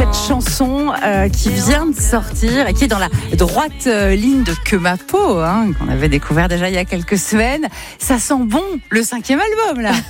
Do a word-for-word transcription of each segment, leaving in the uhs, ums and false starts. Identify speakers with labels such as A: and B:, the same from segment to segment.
A: Chanson euh, qui vient de sortir et qui est dans la droite euh, ligne de Que ma peau, hein, qu'on avait découvert déjà il y a quelques semaines. Ça sent bon, le cinquième album, là.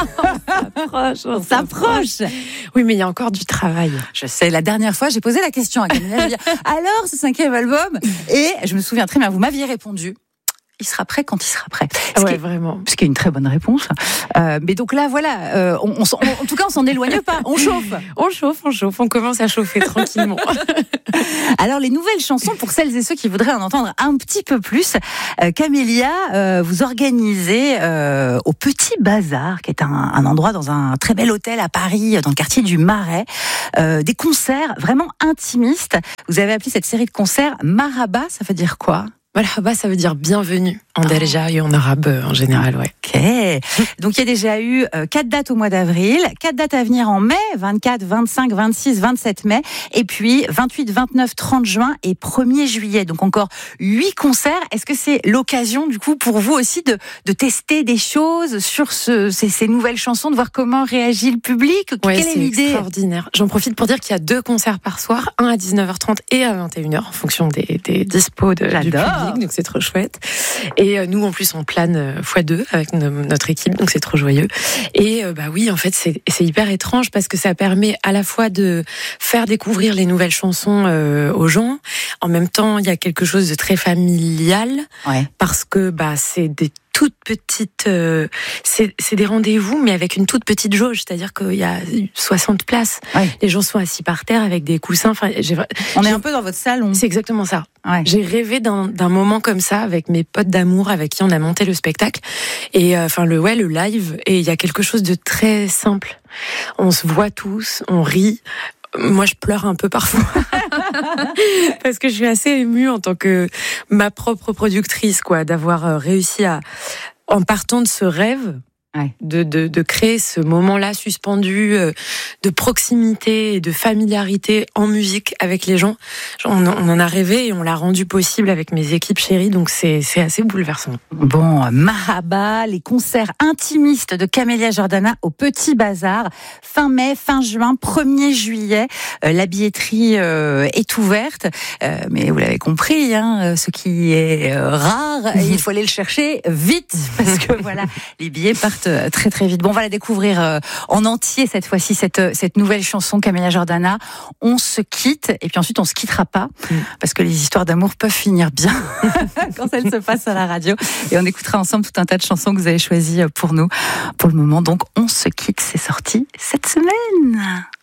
B: on s'approche, on,
A: on s'approche.
B: Oui, mais il y a encore du travail.
A: Je sais, la dernière fois, j'ai posé la question à Camilla. Je lui ai dit, alors, ce cinquième album? Et je me souviens très bien, vous m'aviez répondu. Il sera prêt quand il sera prêt.
B: Ce ouais, est, vraiment.
A: Ce qui est une très bonne réponse. Euh, mais donc là, voilà, euh, on, on, on, en tout cas, on s'en éloigne pas. On chauffe.
B: On chauffe, on chauffe. On commence à chauffer tranquillement.
A: Alors, les nouvelles chansons, pour celles et ceux qui voudraient en entendre un petit peu plus, euh, Camélia, euh, vous organisez euh, au Petit Bazar, qui est un, un endroit dans un très bel hôtel à Paris, dans le quartier du Marais, euh, des concerts vraiment intimistes. Vous avez appelé cette série de concerts Marhaba, ça veut dire quoi?
B: Marhaba, ça veut dire bienvenue en darja et en arabe en général, ouais.
A: Ok. Donc il y a déjà eu euh, quatre dates au mois d'avril, quatre dates à venir en mai, vingt-quatre, vingt-cinq, vingt-six, vingt-sept mai, et puis vingt-huit, vingt-neuf, trente juin et premier juillet. Donc encore huit concerts. Est-ce que c'est l'occasion du coup pour vous aussi de, de tester des choses sur ce, ces, ces nouvelles chansons, de voir comment réagit le public?
B: Ouais,
A: Quelle est l'idée?
B: Extraordinaire. J'en profite pour dire qu'il y a deux concerts par soir, un à dix-neuf heures trente et à vingt et une heures en fonction des, des dispos de, du public. Donc c'est trop chouette. Et nous, en plus, on plane fois deux avec no- notre équipe, donc c'est trop joyeux. Et bah oui, en fait, c'est, c'est hyper étrange parce que ça permet à la fois de faire découvrir les nouvelles chansons euh, aux gens. En même temps, il y a quelque chose de très familial,
A: ouais.
B: parce que bah c'est des toutes petites, euh, c'est, c'est des rendez-vous, mais avec une toute petite jauge, c'est-à-dire qu'il y a soixante places.
A: Ouais.
B: Les gens sont assis par terre avec des coussins. Enfin, j'ai,
A: on
B: j'ai,
A: est un peu dans votre salon.
B: C'est exactement ça.
A: Ouais.
B: J'ai rêvé d'un, d'un moment comme ça avec mes potes d'amour avec qui on a monté le spectacle et euh, enfin le ouais le live, et il y a quelque chose de très simple. On se voit tous, on rit. Moi, je pleure un peu parfois parce que je suis assez émue en tant que ma propre productrice, quoi, d'avoir réussi à, en partant de ce rêve,
A: ouais.
B: de, de, de créer ce moment-là suspendu de proximité et de familiarité en musique avec les gens. On, on en a rêvé et on l'a rendu possible avec mes équipes chéries, donc c'est, c'est assez bouleversant.
A: Bon, Marhaba, les concerts intimistes de Camélia Jordana au Petit Bazar, fin mai, fin juin, premier juillet. Euh, la billetterie euh, est ouverte, euh, mais vous l'avez compris, hein, ce qui est euh, rare, il faut aller le chercher vite, parce que voilà, les billets partent très très vite. Bon, on va la découvrir euh, en entier cette fois-ci, cette, cette nouvelle chanson Camélia Jordana. On se quitte, et puis ensuite on se quittera pas, mmh. parce que les histoires d'amour peuvent finir bien quand elles se passent à la radio. Et on écoutera ensemble tout un tas de chansons que vous avez choisies pour nous. Pour le moment, donc, on se quitte. C'est sorti cette semaine.